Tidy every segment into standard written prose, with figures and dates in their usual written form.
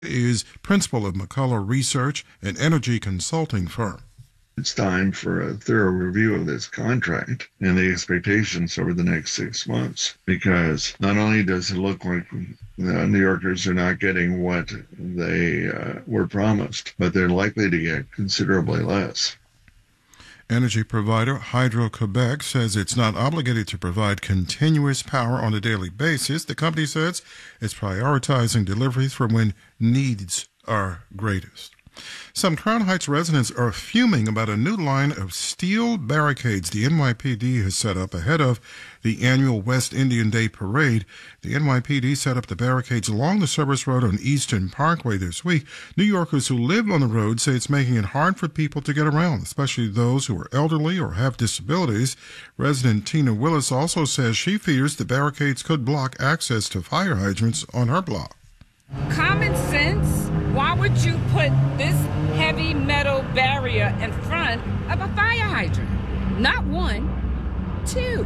is principal of McCullough Research, an energy consulting firm. It's time for a thorough review of this contract and the expectations over the next 6 months, because not only does it look like New Yorkers are not getting what they were promised, but they're likely to get considerably less. Energy provider Hydro-Quebec says it's not obligated to provide continuous power on a daily basis. The company says it's prioritizing deliveries from when needs are greatest. Some Crown Heights residents are fuming about a new line of steel barricades the NYPD has set up ahead of the annual West Indian Day Parade. The NYPD set up the barricades along the service road on Eastern Parkway this week. New Yorkers who live on the road say it's making it hard for people to get around, especially those who are elderly or have disabilities. Resident Tina Willis also says she fears the barricades could block access to fire hydrants on her block. Common sense. Why would you put this heavy metal barrier in front of a fire hydrant? Not one, two.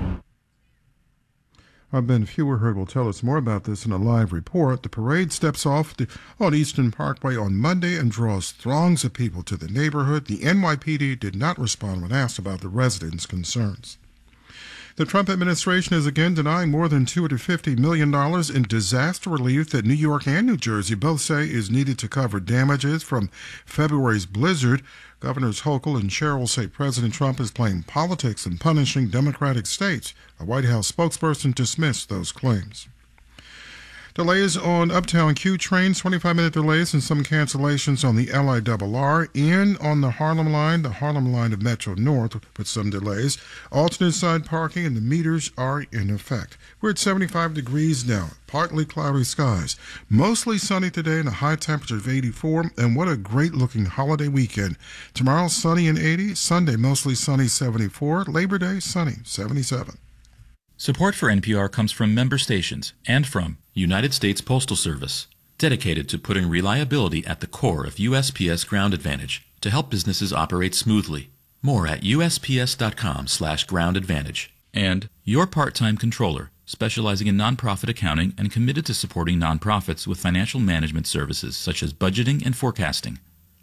Our Ben Feuerherd will tell us more about this in a live report. The parade steps off on Eastern Parkway on Monday and draws throngs of people to the neighborhood. The NYPD did not respond when asked about the residents' concerns. The Trump administration is again denying more than $250 million in disaster relief that New York and New Jersey both say is needed to cover damages from February's blizzard. Governors Hochul and Sherrill say President Trump is playing politics and punishing Democratic states. A White House spokesperson dismissed those claims. Delays on Uptown Q trains, 25-minute delays and some cancellations on the LIRR and on the Harlem line of Metro North with some delays. Alternate side parking and the meters are in effect. We're at 75 degrees now, partly cloudy skies. Mostly sunny today and a high temperature of 84, and what a great-looking holiday weekend. Tomorrow, sunny and 80. Sunday, mostly sunny, 74. Labor Day, sunny, 77. Support for NPR comes from member stations and from United States Postal Service, dedicated to putting reliability at the core of USPS Ground Advantage to help businesses operate smoothly. More at usps.com/Ground Advantage. And Your Part-Time Controller, specializing in nonprofit accounting and committed to supporting nonprofits with financial management services such as budgeting and forecasting.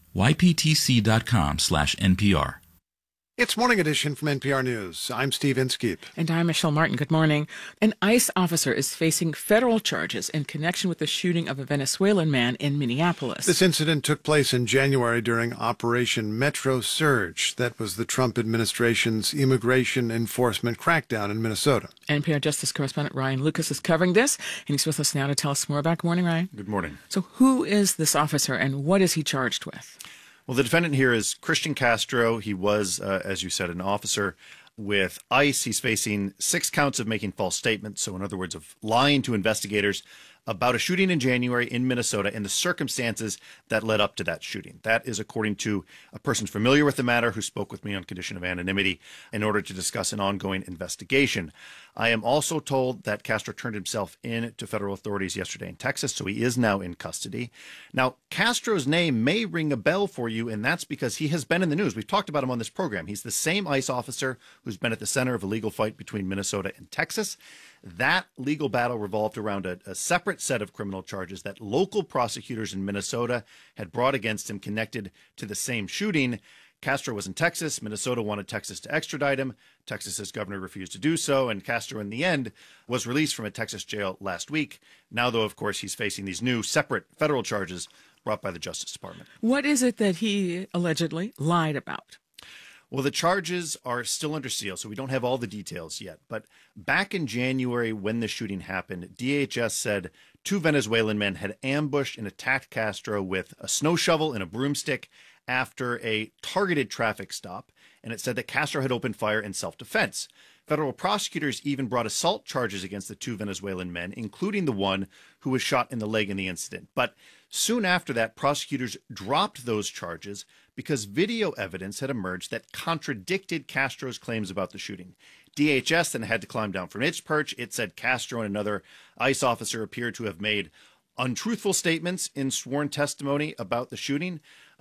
yptc.com/NPR. It's Morning Edition from NPR News. I'm Steve Inskeep. And I'm Michelle Martin. Good morning. An ICE officer is facing federal charges in connection with the shooting of a Venezuelan man in Minneapolis. This incident took place in January during Operation Metro Surge. That was the Trump administration's immigration enforcement crackdown in Minnesota. NPR Justice correspondent Ryan Lucas is covering this, and he's with us now to tell us more about. Good morning, Ryan. Good morning. So who is this officer, and what is he charged with? Well, the defendant here is Christian Castro. He was, as you said, an officer with ICE. He's facing 6 counts of making false statements. So in other words, of lying to investigators about a shooting in January in Minnesota and the circumstances that led up to that shooting. That is according to a person familiar with the matter who spoke with me on condition of anonymity in order to discuss an ongoing investigation. I am also told that Castro turned himself in to federal authorities yesterday in Texas, so he is now in custody. Now, Castro's name may ring a bell for you, and that's because he has been in the news. We've talked about him on this program. He's the same ICE officer who's been at the center of a legal fight between Minnesota and Texas. That legal battle revolved around a separate set of criminal charges that local prosecutors in Minnesota had brought against him connected to the same shooting. Castro was in Texas. Minnesota wanted Texas to extradite him. Texas's governor refused to do so, and Castro, in the end, was released from a Texas jail last week. Now, though, of course, he's facing these new separate federal charges brought by the Justice Department. What is it that he allegedly lied about? Well, the charges are still under seal, so we don't have all the details yet. But back in January, when the shooting happened, DHS said 2 Venezuelan men had ambushed and attacked Castro with a snow shovel and a broomstick after a targeted traffic stop. And it said that Castro had opened fire in self-defense. Federal prosecutors even brought assault charges against the 2 Venezuelan men, including the one who was shot in the leg in the incident. But soon after that, prosecutors dropped those charges because video evidence had emerged that contradicted Castro's claims about the shooting. DHS then had to climb down from its perch. It said Castro and another ICE officer appeared to have made untruthful statements in sworn testimony about the shooting.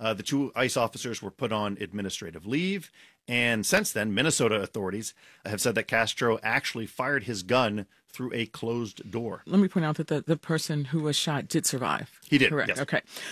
The two ICE officers were put on administrative leave. And since then, Minnesota authorities have said that Castro actually fired his gun through a closed door. Let me point out that the person who was shot did survive. He did, Correct. yes. Okay.